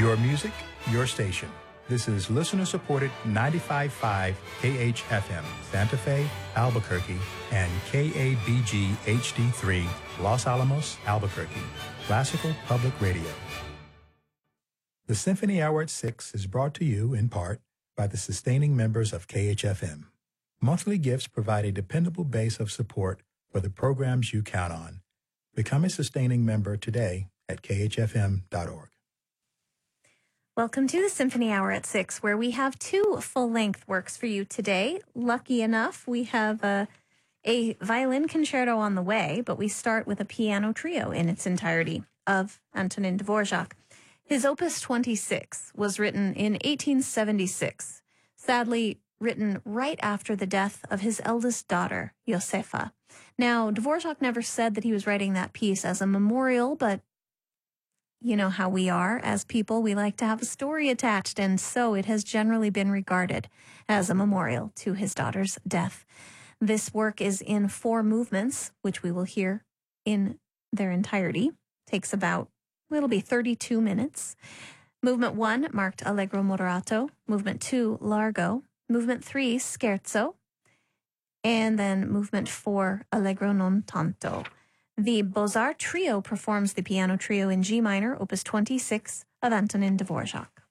Your music, your station. This is listener-supported 95.5 KHFM, Santa Fe, Albuquerque, and KABG HD3, Los Alamos, Albuquerque, Classical Public Radio. The Symphony Hour at 6 is brought to you, in part, by the sustaining members of KHFM. Monthly gifts provide a dependable base of support for the programs you count on. Become a sustaining member today at khfm.org. Welcome to the Symphony Hour at 6, where we have two full-length works for you today. Lucky enough, we have a violin concerto on the way, but we start with a piano trio in its entirety of Antonin Dvorak. His Opus 26 was written in 1876, sadly written right after the death of his eldest daughter, Josefa. Now, Dvorak never said that he was writing that piece as a memorial, but you know how we are as people. We like to have a story attached, and so it has generally been regarded as a memorial to his daughter's death. This work is in 4 movements, which we will hear in their entirety. Takes it'll be 32 minutes. Movement 1, marked Allegro moderato. Movement 2, largo. Movement 3, scherzo. And then movement 4, Allegro non tanto. The Beaux-Arts Trio performs the piano trio in G minor, opus 26 of Antonin Dvorak.